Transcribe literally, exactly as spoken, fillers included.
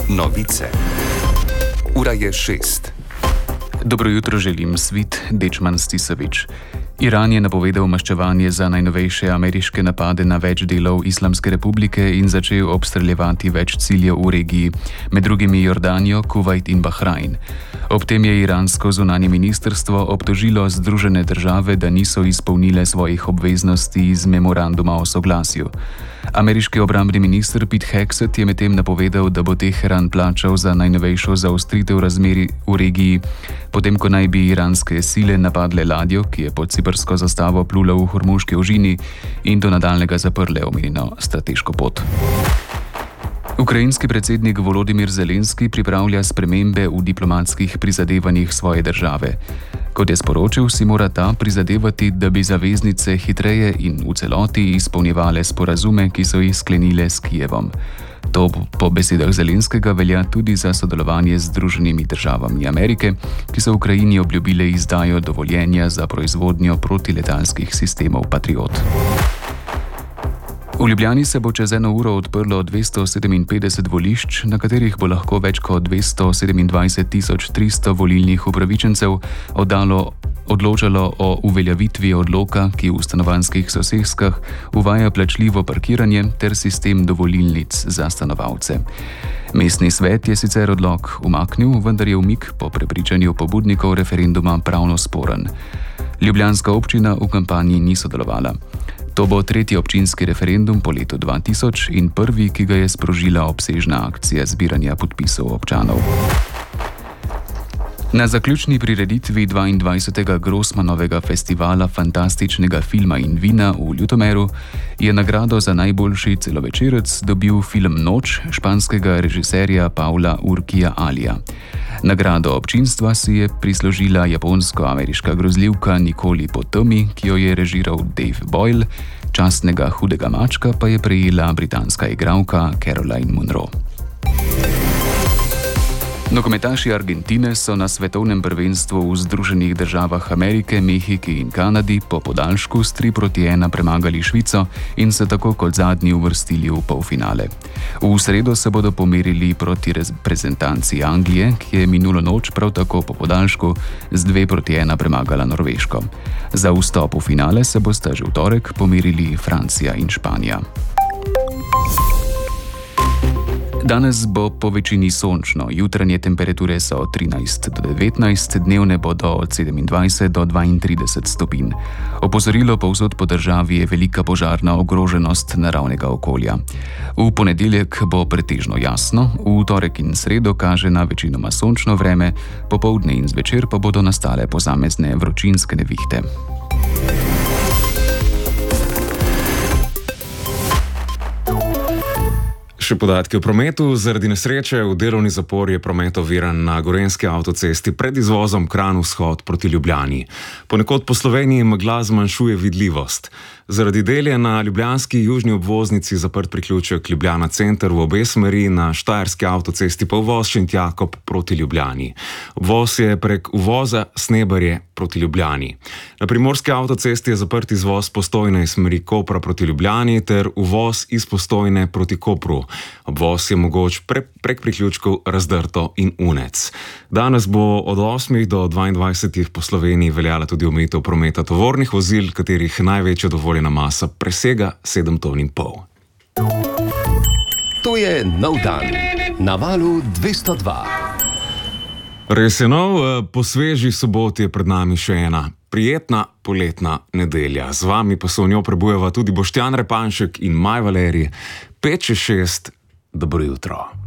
Novice. Ura je šest. Dobro jutro želim, Svit Dečman Stisavič. Iran je napovedal maščevanje za najnovejše ameriške napade na več delov Islamske republike in začel obstreljevati več ciljev v regiji, med drugimi Jordanijo, Kuvajt in Bahrajn. Ob tem je iransko zunanje ministrstvo obtožilo Združene države, da niso izpolnile svojih obveznosti iz memoranduma o soglasju. Ameriški obrambni minister Pete Hegseth je medtem napovedal, da bo Teheran plačal za najnovejšo zaostritev razmeri v regiji, potem ko naj bi iranske sile napadle ladjo, ki je pod ciprsko zastavo plula v Hormuški ožini in do nadaljnega zaprle omenjeno strateško pot. Ukrajinski predsednik Volodimir Zelenski pripravlja spremembe v diplomatskih prizadevanjih svoje države. Kot je sporočil, si mora ta prizadevati, da bi zaveznice hitreje in v celoti izpolnjevale sporazume, ki so jih sklenile s Kijevom. To po besedah Zelenskega velja tudi za sodelovanje z Združenimi državami Amerike, ki so Ukrajini obljubile izdajo dovoljenja za proizvodnjo protiletalskih sistemov Patriot. V Ljubljani se bo čez eno uro odprlo dvesto sedeminpetdeset volišč, na katerih bo lahko več kot dvesto sedemindvajset tisoč tristo volilnih upravičencev oddalo, odločalo o uveljavitvi odloka, ki v stanovanjskih soseskah uvaja plačljivo parkiranje ter sistem dovolilnic za stanovalce. Mestni svet je sicer odlok umaknil, vendar je umik po prepričanju pobudnikov referenduma pravno sporen. Ljubljanska občina v kampanji ni sodelovala. To bo tretji občinski referendum po letu dva tisoč in prvi, ki ga je sprožila obsežna akcija zbiranja podpisov občanov. Na zaključni prireditvi dvaindvajsetega Grossmanovega festivala fantastičnega filma in vina v Ljutomeru je nagrado za najboljši celovečerec dobil film Noč španskega režiserja Paula Urquija Alija. Nagrado občinstva si je prislužila japonsko-ameriška grozljivka Nikoli po temi, ki jo je režiral Dave Boyle, častnega hudega mačka pa je prejela britanska igralka Caroline Munro. Nogometaši Argentine so na svetovnem prvenstvu v Združenih državah Amerike, Mehiki in Kanadi po podaljšku s tri proti ena premagali Švico in se tako kot zadnji uvrstili v polfinale. V sredo se bodo pomerili proti reprezentanci Anglije, ki je minulo noč prav tako po podaljšku z dve proti ena premagala Norveško. Za vstop v finale se bosta že v torek pomerili Francija in Španija. Danes bo po večini sončno, jutranje temperature so od trinajst do devetnajst, dnevne bodo od sedemindvajset do dvaintrideset stopinj. Opozorilo povsod po državi je velika požarna ogroženost naravnega okolja. V ponedeljek bo pretežno jasno, v torek in sredo kaže na večinoma sončno vreme, popoldne in zvečer pa bodo nastale posamezne vročinske nevihte. Še podatki o prometu. Zaradi nesreče v delovni zapor je promet oviran na Gorenjski avtocesti pred izvozom Kranj-Vzhod proti Ljubljani. Ponekod po Sloveniji megla zmanjšuje vidljivost. Zaradi del je na ljubljanski južni obvoznici zaprt priključek Ljubljana center v obe smeri, na Štajerski avtocesti pa uvoz Šentjakob proti Ljubljani. Obvoz je prek uvoza Snebarje proti Ljubljani. Na Primorski avtocesti je zaprt izvoz Postojne iz smeri Kopra proti Ljubljani ter uvoz iz Postojne proti Kopru. Obvoz je mogoč pre, prek priključkov Razdrto in Unec. Danes bo od osmih do dvaindvajsetih po Sloveniji veljala tudi omejitev prometa tovornih vozil, katerih največja dovoljena masa presega sedem ton in pol. To je nov dan na valu dvesto dva. Res je nov, po sveži soboti je pred nami še ena prijetna poletna nedelja. Z vami pa se v njo prebujeva tudi Boštjan Repanšek in Maj Valerij. Pet čez šest, dobro jutro.